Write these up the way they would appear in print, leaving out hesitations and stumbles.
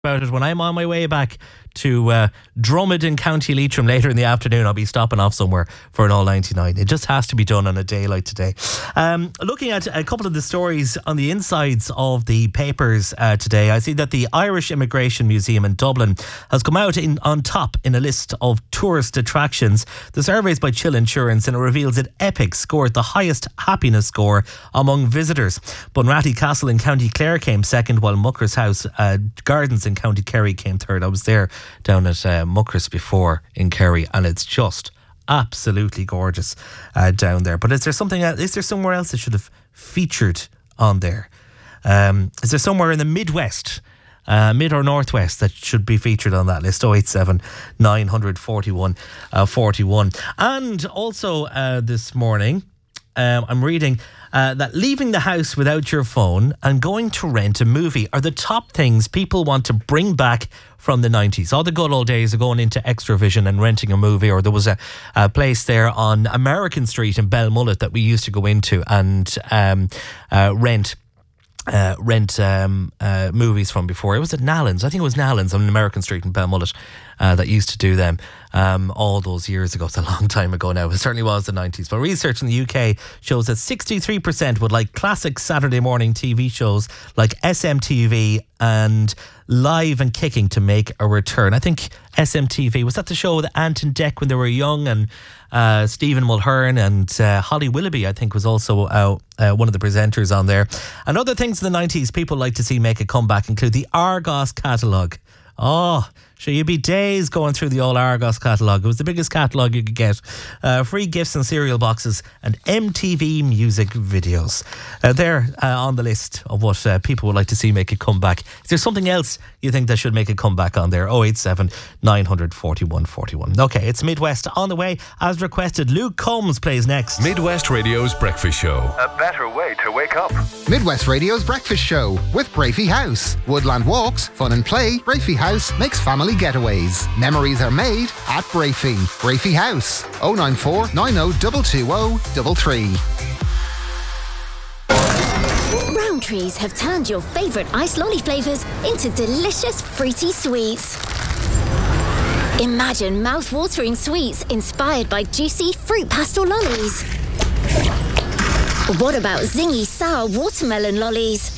about it when I'm on my way back to Drummond in County Leitrim later in the afternoon. I'll be stopping off somewhere for an all 99. It just has to be done on a day like today. Looking at a couple of the stories on the insides of the papers today, I see that the Irish Immigration Museum in Dublin has come out on top in a list of tourist attractions. The survey is by Chill Insurance and it reveals that Epic scored the highest happiness score among visitors. Bunratty Castle in County Clare came second, while Mucker's House Gardens in County Kerry came third. I was there down at Mucker's before in Kerry, and it's just absolutely gorgeous down there. But is there something else? Is there somewhere else that should have featured on there? Is there somewhere in the Midwest, mid or Northwest, that should be featured on that list? 087 941 41. And also this morning, I'm reading that leaving the house without your phone and going to rent a movie are the top things people want to bring back from the 90s. All the good old days of going into Extravision and renting a movie, or there was a place there on American Street in Belmullet that we used to go into and rent movies from before. It was at Nallins. I think it was Nallins on American Street in Belmullet that used to do them all those years ago. It's a long time ago now. It certainly was the 90s. But research in the UK shows that 63% would like classic Saturday morning TV shows like SMTV and Live and Kicking to make a return. I think SMTV, was that the show with Ant and Dec when they were young, and Stephen Mulhern and Holly Willoughby, I think, was also one of the presenters on there. And other things in the 90s people like to see make a comeback include the Argos catalogue. Oh, sure, you'd be days going through the old Argos catalogue. It was the biggest catalogue you could get. Free gifts and cereal boxes and MTV music videos. They're on the list of what people would like to see make a comeback. Is there something else you think that should make a comeback on there? 087 941 41. Okay, it's Midwest on the way. As requested, Luke Combs plays next. Midwest Radio's Breakfast Show. A better way to wake up. Midwest Radio's Breakfast Show with Brafey House. Woodland walks, fun and play. Brafey House makes family getaways. Memories are made at Brafey. Brafey House. 094 90 220 Rowntrees have turned your favourite ice lolly flavours into delicious fruity sweets. Imagine mouth-watering sweets inspired by juicy fruit pastel lollies. What about zingy sour watermelon lollies?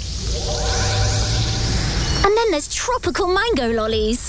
And then there's tropical mango lollies.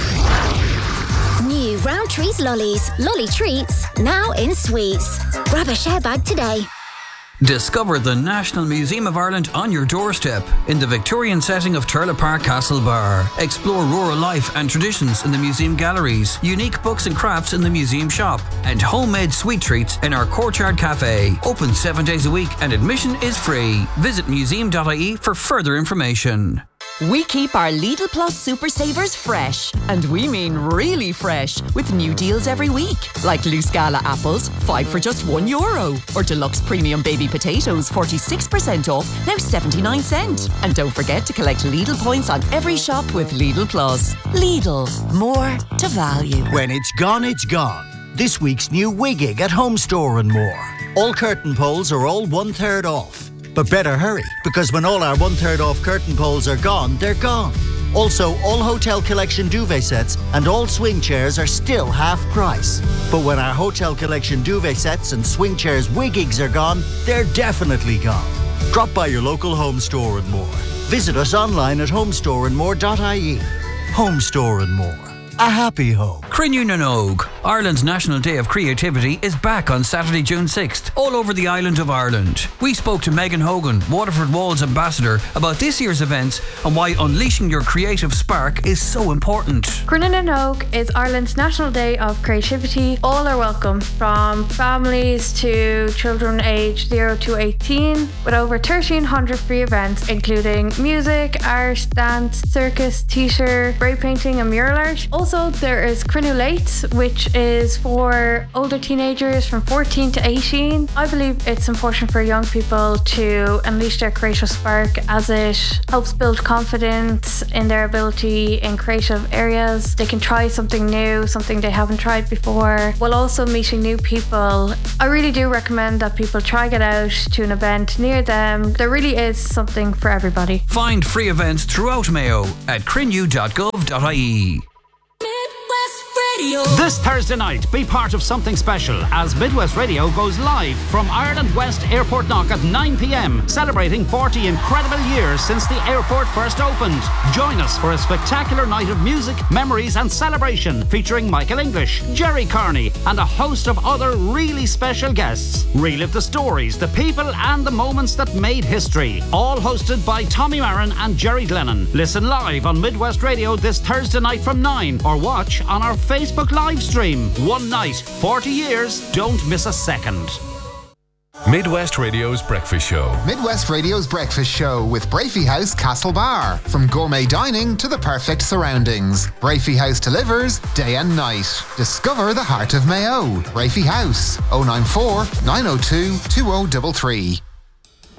New Rowntrees lollies, lolly treats, now in sweets. Grab a share bag today. Discover the National Museum of Ireland on your doorstep in the Victorian setting of Turlough Park Castle Bar. Explore rural life and traditions in the museum galleries, unique books and crafts in the museum shop, and homemade sweet treats in our Courtyard Cafe. Open 7 days a week and admission is free. Visit museum.ie for further information. We keep our Lidl Plus Super Savers fresh, and we mean really fresh, with new deals every week, like loose Gala apples, 5 for just €1, or deluxe premium baby potatoes, 46% off, now 79 cents. And don't forget to collect Lidl points on every shop with Lidl Plus. Lidl, more to value. When it's gone, it's gone. This week's new Wiggig at Home Store and More. All curtain poles are all 1/3 off. But better hurry, because when all our 1/3 off curtain poles are gone, they're gone. Also, all Hotel Collection duvet sets and all swing chairs are still half price. But when our Hotel Collection duvet sets and swing chairs Wiggigs are gone, they're definitely gone. Drop by your local Home Store and More. Visit us online at homestoreandmore.ie. Home Store and More. A happy home. Crinnew na Nog, Ireland's National Day of Creativity, is back on Saturday, June 6th, all over the island of Ireland. We spoke to Megan Hogan, Waterford Walls ambassador, about this year's events and why unleashing your creative spark is so important. Crinnew na Nog is Ireland's National Day of Creativity. All are welcome, from families to children aged 0 to 18, with over 1,300 free events, including music, art, dance, circus, theatre, spray painting and mural art. Also, there is Crinnew Too Late, which is for older teenagers from 14 to 18. I believe it's important for young people to unleash their creative spark, as it helps build confidence in their ability in creative areas. They can try something new, something they haven't tried before, while also meeting new people. I really do recommend that people try get out to an event near them. There really is something for everybody. Find free events throughout Mayo at crinew.gov.ie. This Thursday night, be part of something special as Midwest Radio goes live from Ireland West Airport Knock at 9 p.m, celebrating 40 incredible years since the airport first opened. Join us for a spectacular night of music, memories and celebration featuring Michael English, Jerry Carney and a host of other really special guests. Relive the stories, the people and the moments that made history. All hosted by Tommy Marin and Jerry Glennon. Listen live on Midwest Radio this Thursday night from 9 or watch on our Facebook live stream. One night, 40 years, don't miss a second. Midwest Radio's Breakfast Show. Midwest Radio's Breakfast Show with Brafey House Castlebar. From gourmet dining to the perfect surroundings, Brafey House delivers day and night. Discover the heart of Mayo. Brafey House, 094 902 2033.